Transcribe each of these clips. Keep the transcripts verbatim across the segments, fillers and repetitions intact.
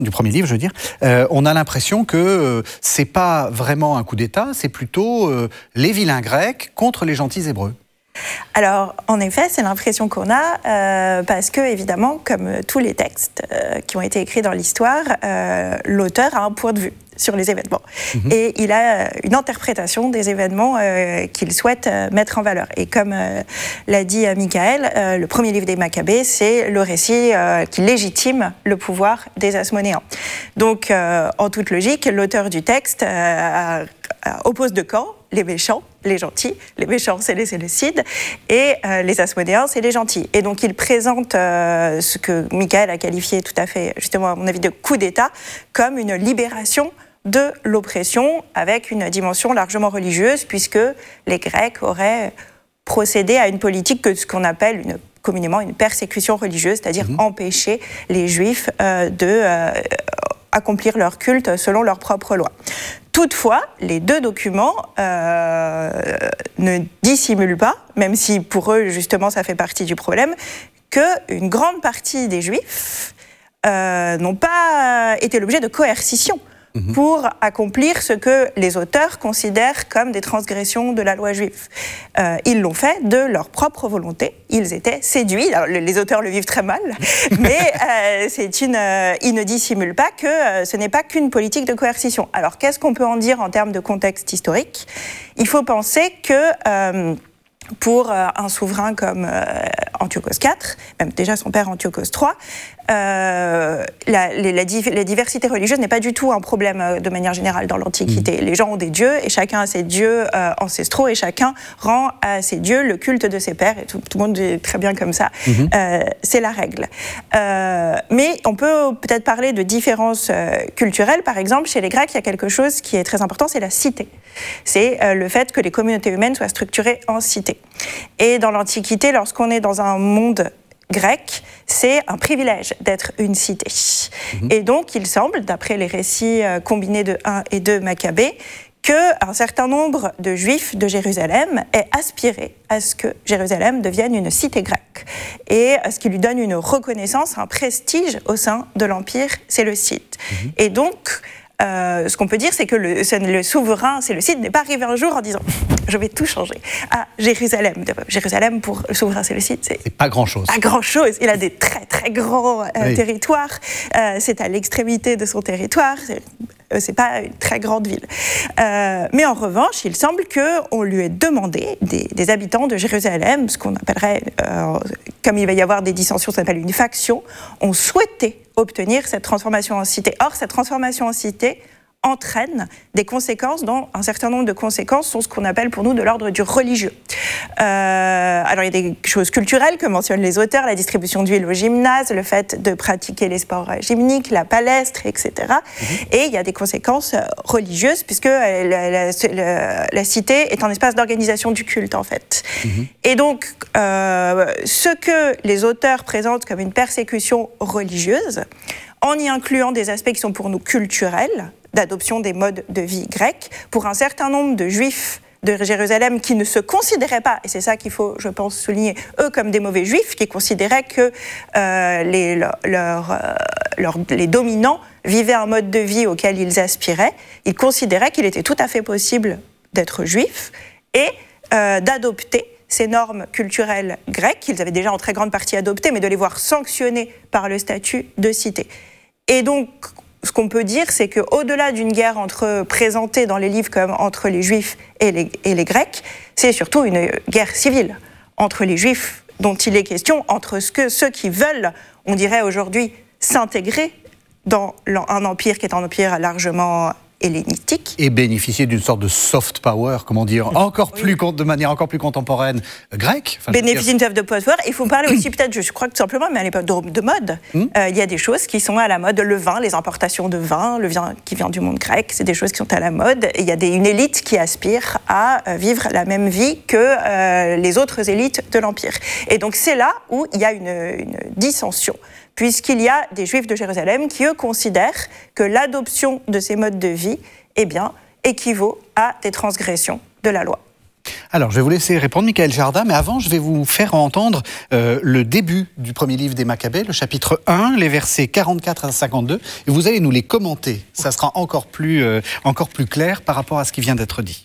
du premier livre, je veux dire, euh, on a l'impression que euh, c'est pas vraiment un coup d'État, c'est plutôt euh, les vilains grecs contre les gentils hébreux. Alors, en effet, c'est l'impression qu'on a, euh, parce que, évidemment, comme tous les textes euh, qui ont été écrits dans l'histoire, euh, l'auteur a un point de vue sur les événements. Mmh. Et il a une interprétation des événements euh, qu'il souhaite euh, mettre en valeur. Et comme euh, l'a dit euh, Michael, euh, le premier livre des Maccabées, c'est le récit euh, qui légitime le pouvoir des Asmonéens. Donc, euh, en toute logique, l'auteur du texte euh, oppose deux camps, les méchants, les gentils. Les méchants, c'est les Séleucides, et euh, les Asmonéens, c'est les gentils. Et donc, il présente euh, ce que Michael a qualifié tout à fait, justement, à mon avis, de coup d'État, comme une libération de l'oppression, avec une dimension largement religieuse, puisque les Grecs auraient procédé à une politique que ce qu'on appelle une, communément une persécution religieuse, c'est-à-dire mmh. empêcher les Juifs euh, de euh, accomplir leur culte selon leurs propres lois. Toutefois, les deux documents euh, ne dissimulent pas, même si pour eux, justement, ça fait partie du problème, qu'une grande partie des Juifs euh, n'ont pas été l'objet de coercition mmh. pour accomplir ce que les auteurs considèrent comme des transgressions de la loi juive. Euh, ils l'ont fait de leur propre volonté. Ils étaient séduits. Alors, les auteurs le vivent très mal, mais euh, c'est une, euh, ils ne dissimulent pas que euh, ce n'est pas qu'une politique de coercition. Alors, qu'est-ce qu'on peut en dire en termes de contexte historique ? Il faut penser que euh, pour euh, un souverain comme euh, Antiochos quatre, même déjà son père Antiochos trois, euh, la, la, la, la diversité religieuse n'est pas du tout un problème euh, de manière générale dans l'Antiquité. Mmh. Les gens ont des dieux et chacun a ses dieux euh, ancestraux et chacun rend à ses dieux le culte de ses pères et tout, tout le monde est très bien comme ça. Mmh. Euh, c'est la règle. Euh, mais on peut peut-être parler de différences euh, culturelles. Par exemple, chez les Grecs, il y a quelque chose qui est très important, c'est la cité. C'est euh, le fait que les communautés humaines soient structurées en cité. Et dans l'Antiquité, lorsqu'on est dans un monde grec, c'est un privilège d'être une cité. Mmh. Et donc, il semble, d'après les récits euh, combinés de un et deux Maccabées, qu'un certain nombre de Juifs de Jérusalem aient aspiré à ce que Jérusalem devienne une cité grecque et à ce qui lui donne une reconnaissance, un prestige au sein de l'Empire séleucide. Mmh. Et donc, Euh, ce qu'on peut dire, c'est que le, le souverain séleucide n'est pas arrivé un jour en disant « je vais tout changer » à Jérusalem. Jérusalem, pour le souverain séleucide, c'est, c'est pas grand-chose. Pas grand-chose. Il a des très très grands euh, oui. territoires. Euh, c'est à l'extrémité de son territoire. C'est, euh, c'est pas une très grande ville. Euh, mais en revanche, il semble qu'on lui ait demandé, des, des habitants de Jérusalem, ce qu'on appellerait, euh, comme il va y avoir des dissensions, ça s'appelle une faction, ont souhaité obtenir cette transformation en cité. Or, cette transformation en cité entraîne des conséquences dont un certain nombre de conséquences sont ce qu'on appelle pour nous de l'ordre du religieux. Euh, alors, il y a des choses culturelles que mentionnent les auteurs, la distribution d'huile au gymnase, le fait de pratiquer les sports gymniques, la palestre, et cetera. Mmh. Et il y a des conséquences religieuses puisque la, la, la, la cité est un espace d'organisation du culte, en fait. Mmh. Et donc, euh, ce que les auteurs présentent comme une persécution religieuse, en y incluant des aspects qui sont pour nous culturels, d'adoption des modes de vie grecs, pour un certain nombre de juifs de Jérusalem qui ne se considéraient pas, et c'est ça qu'il faut, je pense, souligner, eux comme des mauvais juifs, qui considéraient que euh, les, leur, leur, euh, leur, les dominants vivaient un mode de vie auquel ils aspiraient. Ils considéraient qu'il était tout à fait possible d'être juif et euh, d'adopter ces normes culturelles grecques, qu'ils avaient déjà en très grande partie adoptées, mais de les voir sanctionnées par le statut de cité. Et donc, ce qu'on peut dire, c'est qu'au-delà d'une guerre entre, présentée dans les livres comme entre les Juifs et les, et les Grecs, c'est surtout une guerre civile entre les Juifs dont il est question, entre ce que, ceux qui veulent, on dirait aujourd'hui, s'intégrer dans un empire qui est un empire largement hellénistique. Et bénéficier d'une sorte de soft power, comment dire, encore oui. plus, de manière encore plus contemporaine, grecque. Enfin, bénéficier d'une soft de power. Il faut parler aussi peut-être, je crois que tout simplement, mais à l'époque de, de mode, mm. euh, il y a des choses qui sont à la mode. Le vin, les importations de vin, le vin qui vient du monde grec, c'est des choses qui sont à la mode. Et il y a des, une élite qui aspire à euh, vivre la même vie que euh, les autres élites de l'Empire. Et donc c'est là où il y a une, une dissension, puisqu'il y a des Juifs de Jérusalem qui, eux, considèrent que l'adoption de ces modes de vie, eh bien, équivaut à des transgressions de la loi. Alors, je vais vous laisser répondre, Michaël Girardin, mais avant, je vais vous faire entendre euh, le début du premier livre des Maccabées, le chapitre un, les versets quarante-quatre à cinquante-deux, et vous allez nous les commenter. Ça sera encore plus, euh, encore plus clair par rapport à ce qui vient d'être dit.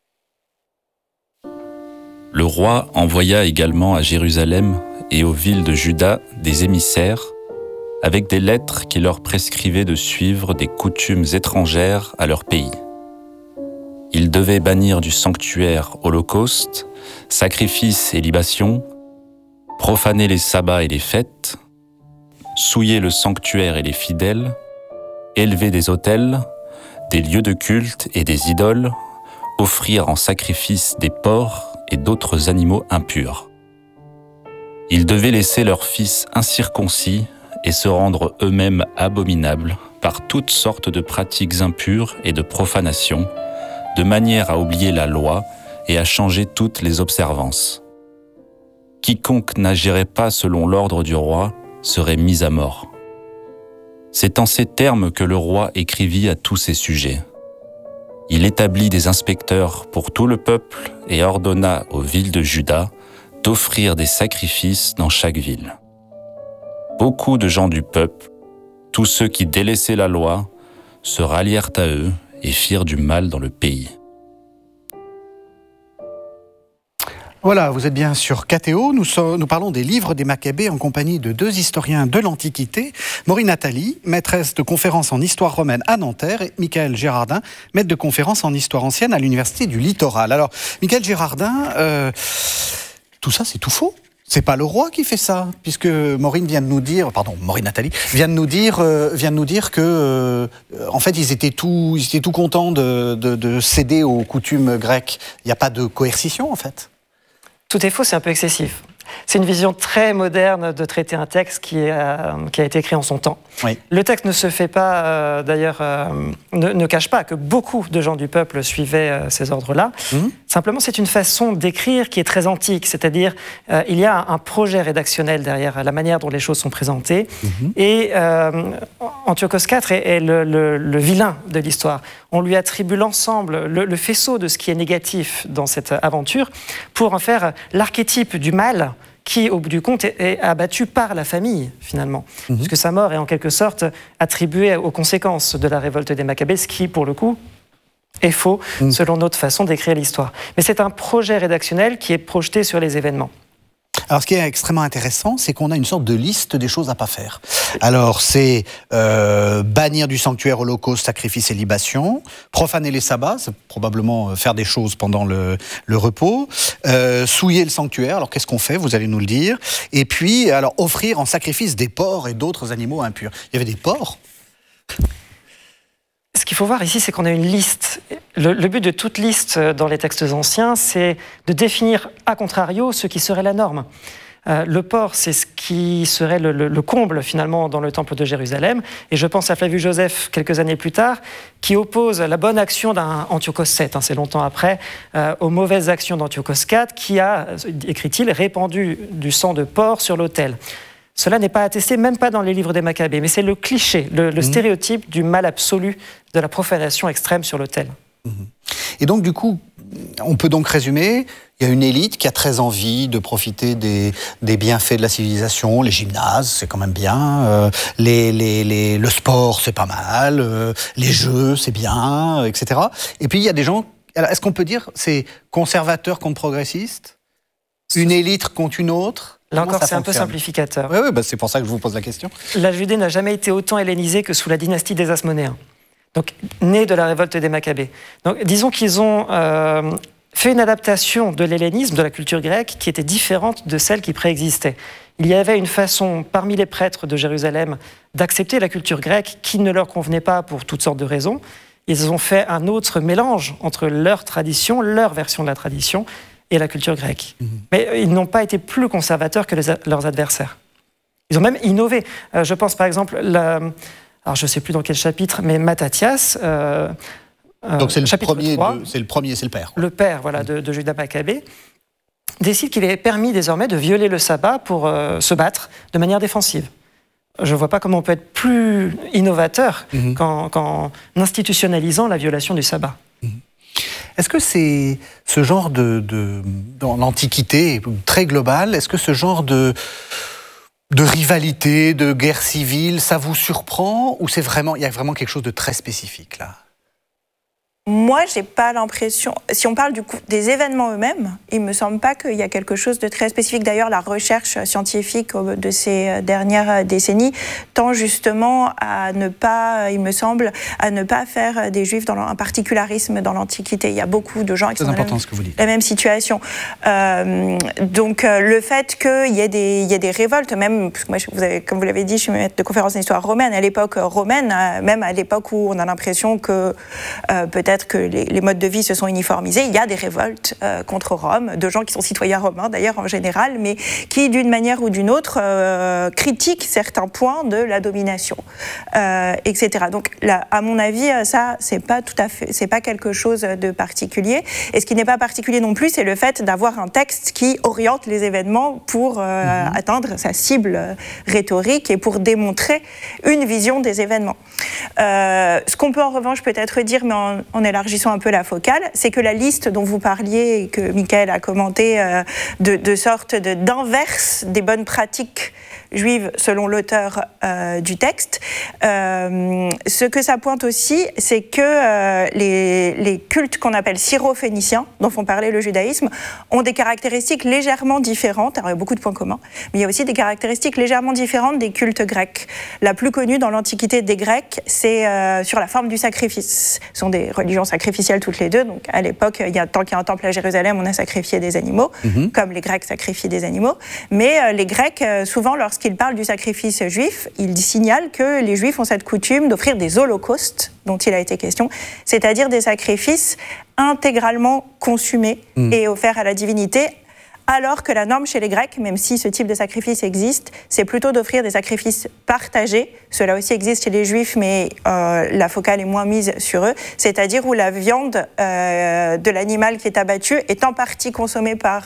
Le roi envoya également à Jérusalem et aux villes de Juda des émissaires, avec des lettres qui leur prescrivaient de suivre des coutumes étrangères à leur pays. Ils devaient bannir du sanctuaire holocaustes, sacrifices et libations, profaner les sabbats et les fêtes, souiller le sanctuaire et les fidèles, élever des autels, des lieux de culte et des idoles, offrir en sacrifice des porcs et d'autres animaux impurs. Ils devaient laisser leurs fils incirconcis et se rendre eux-mêmes abominables par toutes sortes de pratiques impures et de profanations, de manière à oublier la loi et à changer toutes les observances. Quiconque n'agirait pas selon l'ordre du roi serait mis à mort. C'est en ces termes que le roi écrivit à tous ses sujets. Il établit des inspecteurs pour tout le peuple et ordonna aux villes de Juda d'offrir des sacrifices dans chaque ville. Beaucoup de gens du peuple, tous ceux qui délaissaient la loi, se rallièrent à eux et firent du mal dans le pays. Voilà, vous êtes bien sur K T O. Nous, so- nous parlons des livres des Maccabées en compagnie de deux historiens de l'Antiquité, Maureen Nathalie, maîtresse de conférences en histoire romaine à Nanterre, et Michaël Girardin, maître de conférences en histoire ancienne à l'Université du Littoral. Alors, Michaël Girardin, euh, tout ça c'est tout faux. C'est pas le roi qui fait ça, puisque Maureen vient de nous dire, pardon, Maureen Nathalie vient de nous dire, euh, vient de nous dire que, euh, en fait, ils étaient tout, ils étaient tout contents de, de, de céder aux coutumes grecques. Il n'y a pas de coercition, en fait. Tout est faux, c'est un peu excessif. C'est une vision très moderne de traiter un texte qui, est, euh, qui a été écrit en son temps. Oui. Le texte ne se fait pas, euh, d'ailleurs, euh, ne, ne cache pas que beaucoup de gens du peuple suivaient euh, ces ordres-là. Mmh. Simplement, c'est une façon d'écrire qui est très antique, c'est-à-dire euh, il y a un, un projet rédactionnel derrière la manière dont les choses sont présentées. Mmh. Et euh, Antiochos quatre est, est le, le, le vilain de l'histoire. On lui attribue l'ensemble, le, le faisceau de ce qui est négatif dans cette aventure pour en faire l'archétype du mal qui, au bout du compte, est, est abattu par la famille, finalement. Mmh. Puisque sa mort est en quelque sorte attribuée aux conséquences de la révolte des Maccabées, ce qui, pour le coup, est faux, mmh. selon notre façon d'écrire l'histoire. Mais c'est un projet rédactionnel qui est projeté sur les événements. Alors, ce qui est extrêmement intéressant, c'est qu'on a une sorte de liste des choses à pas faire. Alors, c'est euh, bannir du sanctuaire holocauste, sacrifice et libation, profaner les sabbats, c'est probablement faire des choses pendant le, le repos, euh, souiller le sanctuaire, alors qu'est-ce qu'on fait, vous allez nous le dire, et puis, alors, offrir en sacrifice des porcs et d'autres animaux impurs. Il y avait des porcs ? Ce qu'il faut voir ici, c'est qu'on a une liste. Le, le but de toute liste dans les textes anciens, c'est de définir, à contrario, ce qui serait la norme. Euh, le porc, c'est ce qui serait le, le, le comble, finalement, dans le temple de Jérusalem. Et je pense à Flavius Joseph, quelques années plus tard, qui oppose la bonne action d'un Antiochos sept, hein, c'est longtemps après, euh, aux mauvaises actions d'Antiochos quatre, qui a, écrit-il, répandu du sang de porc sur l'autel. Cela n'est pas attesté, même pas dans les livres des Maccabées, mais c'est le cliché, le, le mmh. stéréotype du mal absolu, de la profanation extrême sur l'autel. Mmh. Et donc, du coup, on peut donc résumer, il y a une élite qui a très envie de profiter des, des bienfaits de la civilisation, les gymnases, c'est quand même bien, euh, les, les, les, le sport, c'est pas mal, euh, les jeux, c'est bien, et cetera. Et puis, il y a des gens, alors, est-ce qu'on peut dire, c'est conservateur contre progressiste ? Une élite contre une autre ? Là encore, c'est un peu simplificateur. Oui, oui, bah c'est pour ça que je vous pose la question. La Judée n'a jamais été autant hellénisée que sous la dynastie des Asmonéens, donc née de la révolte des Maccabées. Donc, disons qu'ils ont euh, fait une adaptation de l'hellénisme, de la culture grecque, qui était différente de celle qui préexistait. Il y avait une façon, parmi les prêtres de Jérusalem, d'accepter la culture grecque qui ne leur convenait pas pour toutes sortes de raisons. Ils ont fait un autre mélange entre leur tradition, leur version de la tradition, et la culture grecque. Mmh. Mais ils n'ont pas été plus conservateurs que les, leurs adversaires. Ils ont même innové. Euh, je pense par exemple, la, alors je ne sais plus dans quel chapitre, mais Mattathias, euh, donc c'est le, premier trois, de, c'est le premier, c'est le père. Le père, voilà, mmh. de, de Judas Maccabée, décide qu'il est permis désormais de violer le sabbat pour euh, se battre de manière défensive. Je ne vois pas comment on peut être plus innovateur mmh. qu'en, qu'en institutionnalisant la violation du sabbat. Mmh. Est-ce que c'est ce genre de, de dans l'Antiquité très globale, est-ce que ce genre de de rivalité, de guerre civile, ça vous surprend ou c'est vraiment il y a vraiment quelque chose de très spécifique là? Moi, j'ai pas l'impression. Si on parle du coup des événements eux-mêmes, il me semble pas qu'il y a quelque chose de très spécifique. D'ailleurs, la recherche scientifique de ces dernières décennies tend justement à ne pas, il me semble, à ne pas faire des Juifs dans un particularisme dans l'Antiquité. Il y a beaucoup de gens qui sont dans la même, ce que vous dites. la même situation. Euh, donc, le fait qu'il y ait des, il y ait des révoltes, même, parce que moi, vous avez, comme vous l'avez dit, je suis maître de conférence en histoire romaine. À l'époque romaine, même à l'époque où on a l'impression que euh, peut-être que les, les modes de vie se sont uniformisés, il y a des révoltes euh, contre Rome, de gens qui sont citoyens romains d'ailleurs en général, mais qui d'une manière ou d'une autre euh, critiquent certains points de la domination, euh, et cetera. Donc là, à mon avis, ça c'est pas tout à fait, c'est pas quelque chose de particulier. Et ce qui n'est pas particulier non plus, c'est le fait d'avoir un texte qui oriente les événements pour euh, mmh. atteindre sa cible rhétorique et pour démontrer une vision des événements. Euh, ce qu'on peut en revanche peut-être dire, mais en, en élargissant un peu la focale, c'est que la liste dont vous parliez et que Michael a commenté euh, de, de sorte de, d'inverse des bonnes pratiques juives selon l'auteur euh, du texte, euh, ce que ça pointe aussi, c'est que euh, les, les cultes qu'on appelle syro-phéniciens, dont font parler le judaïsme, ont des caractéristiques légèrement différentes. Alors il y a beaucoup de points communs, mais il y a aussi des caractéristiques légèrement différentes des cultes grecs. La plus connue dans l'Antiquité des Grecs, c'est euh, sur la forme du sacrifice. Ce sont des religions sacrificielles toutes les deux. Donc à l'époque, il y a, tant qu'il y a un temple à Jérusalem, on a sacrifié des animaux, mm-hmm. comme les Grecs sacrifient des animaux. Mais euh, les Grecs, euh, souvent, lorsqu'ils parlent du sacrifice juif, ils signalent que les Juifs ont cette coutume d'offrir des holocaustes, dont il a été question, c'est-à-dire des sacrifices intégralement consumés mm. et offerts à la divinité, alors que la norme chez les Grecs, même si ce type de sacrifice existe, c'est plutôt d'offrir des sacrifices partagés. Cela aussi existe chez les Juifs, mais euh, la focale est moins mise sur eux, c'est-à-dire où la viande euh, de l'animal qui est abattu est en partie consommée par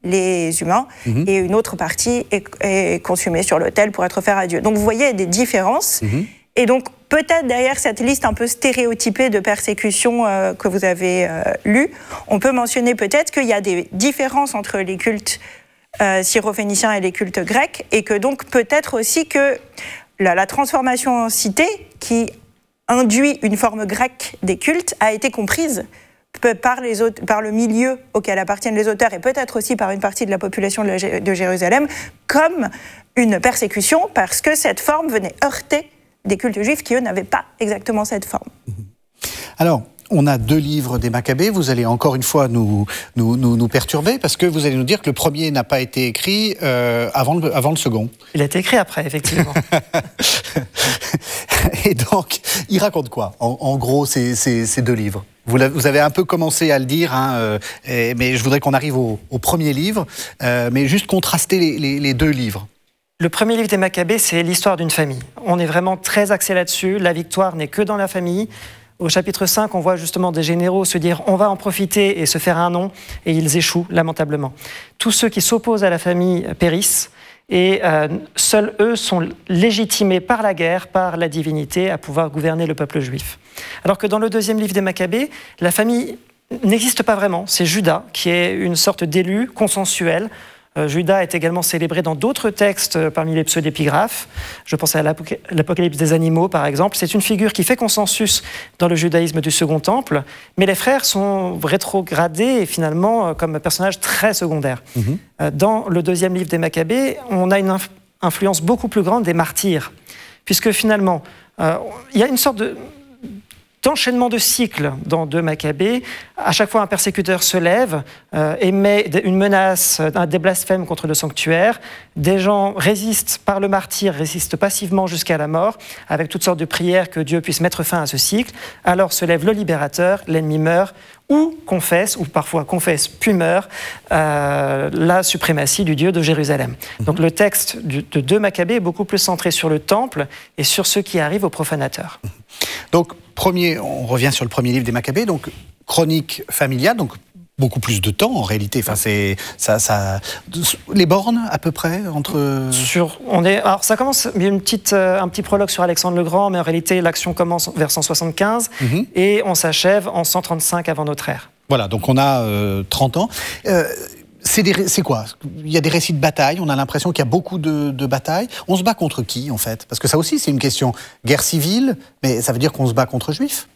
les humains, mmh. et une autre partie est, est consommée sur l'autel pour être offerte à Dieu. Donc vous voyez des différences, mmh. et donc peut-être derrière cette liste un peu stéréotypée de persécutions euh, que vous avez euh, lue, on peut mentionner peut-être qu'il y a des différences entre les cultes euh, syro-phéniciens et les cultes grecs, et que donc peut-être aussi que la, la transformation en cité, qui induit une forme grecque des cultes, a été comprise Par, les auteurs, par le milieu auquel appartiennent les auteurs et peut-être aussi par une partie de la population de, la, de Jérusalem comme une persécution parce que cette forme venait heurter des cultes juifs qui, eux, n'avaient pas exactement cette forme. Alors, on a deux livres des Maccabées. Vous allez encore une fois nous, nous, nous, nous perturber parce que vous allez nous dire que le premier n'a pas été écrit euh, avant, le, avant le second. Il a été écrit après, effectivement. Et donc, il raconte quoi, en, en gros, ces, ces, ces deux livres? Vous, vous avez un peu commencé à le dire, hein, euh, et, mais je voudrais qu'on arrive au, au premier livre, euh, mais juste contraster les, les, les deux livres. Le premier livre des Maccabées, c'est l'histoire d'une famille. On est vraiment très axé là-dessus. La victoire n'est que dans la famille. Au chapitre cinq, on voit justement des généraux se dire « on va en profiter et se faire un nom », et ils échouent lamentablement. Tous ceux qui s'opposent à la famille périssent, et euh, seuls eux sont légitimés par la guerre, par la divinité, à pouvoir gouverner le peuple juif. Alors que dans le deuxième livre des Maccabées, la famille n'existe pas vraiment. C'est Juda, qui est une sorte d'élu consensuel. Euh, Juda est également célébré dans d'autres textes euh, parmi les pseudépigraphes. Je pense à l'Apoc- l'Apocalypse des animaux, par exemple. C'est une figure qui fait consensus dans le judaïsme du Second Temple, mais les frères sont rétrogradés finalement euh, comme personnages très secondaires. Mm-hmm. Euh, dans le deuxième livre des Maccabées, on a une inf- influence beaucoup plus grande des martyrs, puisque finalement, euh, il y a une sorte de... d'enchaînement de cycles dans deux Maccabées. À chaque fois, un persécuteur se lève, euh, émet une menace, des blasphèmes contre le sanctuaire. Des gens résistent par le martyre, résistent passivement jusqu'à la mort, avec toutes sortes de prières que Dieu puisse mettre fin à ce cycle. Alors se lève le libérateur, l'ennemi meurt, ou confesse, ou parfois confesse puis meurt, euh, la suprématie du Dieu de Jérusalem. Donc le texte de deux Maccabées est beaucoup plus centré sur le temple et sur ce qui arrive aux profanateurs. Donc, premier, on revient sur le premier livre des Maccabées, donc chronique familiale, donc beaucoup plus de temps en réalité. Enfin, c'est ça, ça, les bornes à peu près entre. Sur, on est, alors ça commence, il y a une petite, euh, un petit prologue sur Alexandre le Grand, mais en réalité l'action commence vers cent soixante-quinze mm-hmm. et on s'achève en cent trente-cinq avant notre ère. Voilà, donc on a euh, trente ans. Euh, c'est, des, c'est quoi? Il y a des récits de bataille, on a l'impression qu'il y a beaucoup de, de batailles. On se bat contre qui, en fait? Parce que ça aussi, c'est une question. Guerre civile, mais ça veut dire qu'on se bat contre Juifs?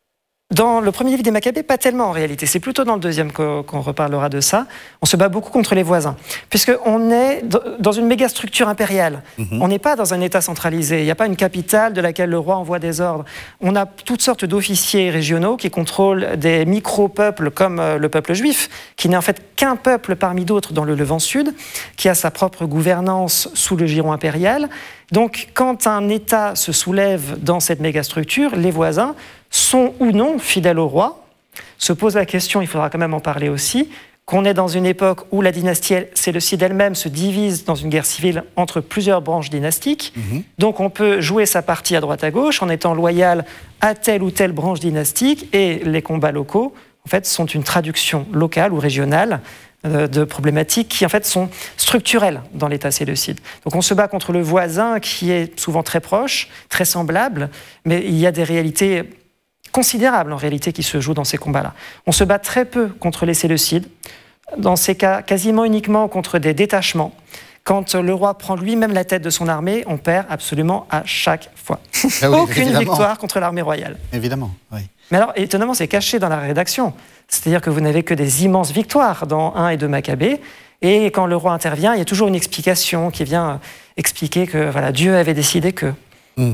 Dans le premier livre des Maccabées, pas tellement en réalité. C'est plutôt dans le deuxième qu'on, qu'on reparlera de ça. On se bat beaucoup contre les voisins, puisqu'on est dans une méga structure impériale. Mm-hmm. On n'est pas dans un État centralisé. Il n'y a pas une capitale de laquelle le roi envoie des ordres. On a toutes sortes d'officiers régionaux qui contrôlent des micro-peuples comme le peuple juif, qui n'est en fait qu'un peuple parmi d'autres dans le Levant Sud, qui a sa propre gouvernance sous le giron impérial. Donc, quand un État se soulève dans cette mégastructure, les voisins sont ou non fidèles au roi. Se pose la question, il faudra quand même en parler aussi, qu'on est dans une époque où la dynastie séleucide elle-même se divise dans une guerre civile entre plusieurs branches dynastiques. Mmh. Donc on peut jouer sa partie à droite à gauche en étant loyal à telle ou telle branche dynastique, et les combats locaux, en fait, sont une traduction locale ou régionale de problématiques qui en fait sont structurelles dans l'État séleucide. Donc on se bat contre le voisin qui est souvent très proche, très semblable, mais il y a des réalités considérables en réalité qui se jouent dans ces combats-là. On se bat très peu contre les Séleucides, dans ces cas quasiment uniquement contre des détachements. Quand le roi prend lui-même la tête de son armée, on perd absolument à chaque fois. Ah oui, aucune évidemment. Victoire contre l'armée royale. Évidemment, oui. Mais alors, étonnamment, c'est caché dans la rédaction. C'est-à-dire que vous n'avez que des immenses victoires dans un et deux Maccabées, et quand le roi intervient, il y a toujours une explication qui vient expliquer que voilà, Dieu avait décidé que... Mmh.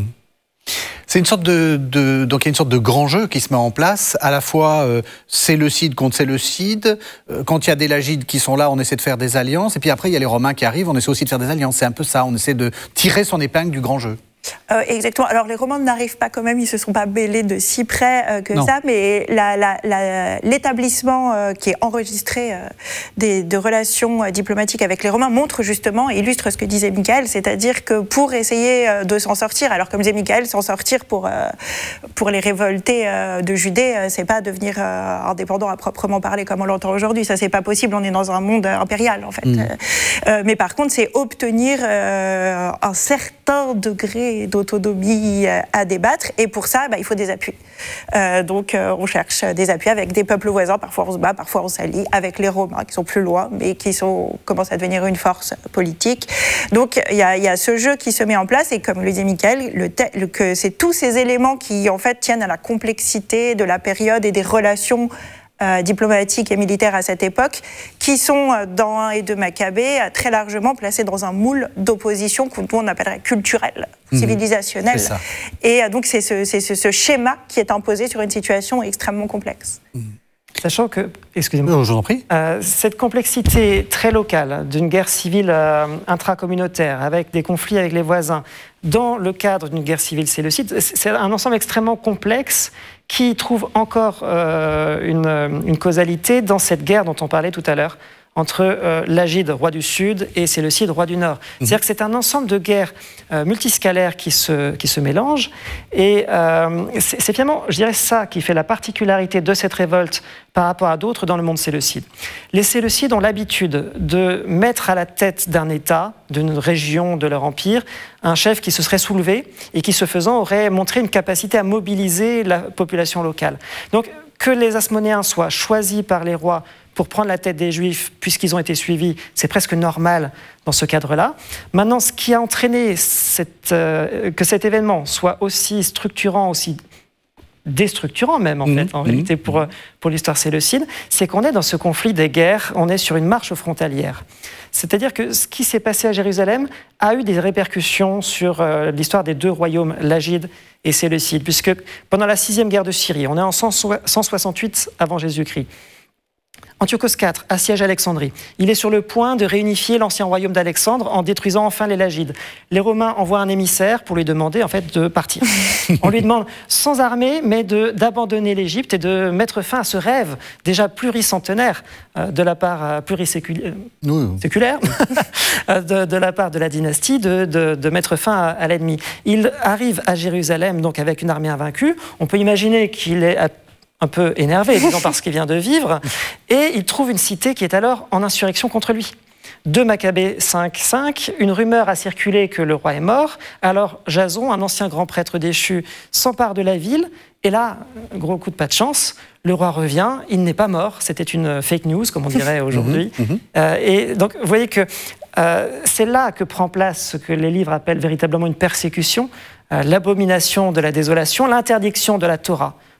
C'est une sorte de, de donc il y a une sorte de grand jeu qui se met en place, à la fois euh, Séleucide contre Séleucide. Euh, quand il y a des Lagides qui sont là, on essaie de faire des alliances, et puis après il y a les Romains qui arrivent, on essaie aussi de faire des alliances. C'est un peu ça, on essaie de tirer son épingle du grand jeu. Euh, exactement. Alors les Romains n'arrivent pas quand même, ils se sont pas mêlés de si près euh, que non. ça, mais la, la, la, l'établissement euh, qui est enregistré euh, des, de relations euh, diplomatiques avec les Romains montre justement, illustre ce que disait Michael, c'est-à-dire que pour essayer euh, de s'en sortir, alors comme disait Michael, s'en sortir pour, euh, pour les révoltés euh, de Judée, euh, c'est pas devenir euh, indépendant à proprement parler comme on l'entend aujourd'hui, ça c'est pas possible, on est dans un monde impérial en fait. Mmh. Euh, mais par contre, c'est obtenir euh, un certain degré d'autonomie à débattre, et pour ça, bah, il faut des appuis. Euh, donc, euh, on cherche des appuis avec des peuples voisins. Parfois, on se bat, parfois, on s'allie avec les Romains, qui sont plus loin, mais qui sont, commencent à devenir une force politique. Donc, il y a, y a ce jeu qui se met en place, et comme le disait Michael, le te- le, que c'est tous ces éléments qui, en fait, tiennent à la complexité de la période et des relations Euh, diplomatiques et militaires à cette époque, qui sont euh, dans un et deux Maccabées euh, très largement placés dans un moule d'opposition qu'on appellerait culturelle, mmh. civilisationnelle. C'est ça. Et euh, donc c'est ce, c'est ce, ce schéma qui est imposé sur une situation extrêmement complexe. Mmh. Sachant que, excusez-moi, oh, je vous en prie. Euh, cette complexité très locale d'une guerre civile euh, intracommunautaire avec des conflits avec les voisins, dans le cadre d'une guerre civile séleucide, c'est un ensemble extrêmement complexe qui trouve encore euh, une, une causalité dans cette guerre dont on parlait tout à l'heure entre euh, Lagide, roi du Sud, et Séleucide, roi du Nord. Mmh. C'est-à-dire que c'est un ensemble de guerres euh, multiscalaires qui se, qui se mélangent, et euh, c'est, c'est finalement, je dirais, ça qui fait la particularité de cette révolte par rapport à d'autres dans le monde séleucide. Les Séleucides ont l'habitude de mettre à la tête d'un État, d'une région de leur empire, un chef qui se serait soulevé et qui, ce faisant, aurait montré une capacité à mobiliser la population locale. Donc, que les Asmonéens soient choisis par les rois pour prendre la tête des Juifs, puisqu'ils ont été suivis, c'est presque normal dans ce cadre-là. Maintenant, ce qui a entraîné cette, euh, que cet événement soit aussi structurant, aussi déstructurant même, en mmh, fait, en mmh. réalité, pour, pour l'histoire séleucide, c'est qu'on est dans ce conflit des guerres, on est sur une marche frontalière. C'est-à-dire que ce qui s'est passé à Jérusalem a eu des répercussions sur euh, l'histoire des deux royaumes, Lagide et Séleucide, puisque pendant la sixième guerre de Syrie, on est en cent soixante-huit avant Jésus-Christ, Antiochos quatre assiège Alexandrie. Il est sur le point de réunifier l'ancien royaume d'Alexandre en détruisant enfin les Lagides. Les Romains envoient un émissaire pour lui demander en fait de partir. On lui demande sans armée, mais de, d'abandonner l'Égypte et de mettre fin à ce rêve déjà pluricentenaire euh, de la part euh, pluriséculaire oui. séculaire, de, de la part de la dynastie de, de, de mettre fin à, à l'ennemi. Il arrive à Jérusalem donc avec une armée invaincue. On peut imaginer qu'il est à un peu énervé, disons, par ce qu'il vient de vivre, et il trouve une cité qui est alors en insurrection contre lui. deux Maccabées cinq cinq, une rumeur a circulé que le roi est mort. Alors Jason, un ancien grand prêtre déchu, s'empare de la ville. Et là, gros coup de pas de chance, le roi revient, il n'est pas mort. C'était une fake news, comme on dirait aujourd'hui. Mmh, mmh. euh, et donc, vous voyez que euh, c'est là que prend place ce que les livres appellent véritablement une persécution, euh, l'abomination de la désolation, l'interdiction de la Torah